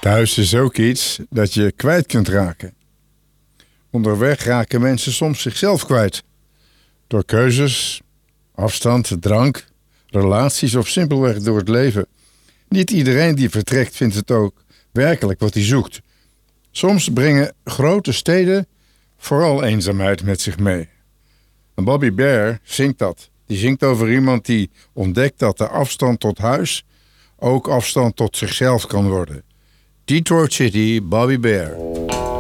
Thuis is ook iets dat je kwijt kunt raken. Onderweg raken mensen soms zichzelf kwijt. Door keuzes, afstand, drank, relaties of simpelweg door het leven. Niet iedereen die vertrekt vindt het ook werkelijk wat hij zoekt. Soms brengen grote steden vooral eenzaamheid met zich mee. En Bobby Bare zingt dat. Die zingt over iemand die ontdekt dat de afstand tot huis ook afstand tot zichzelf kan worden. Detroit City, Bobby Bare.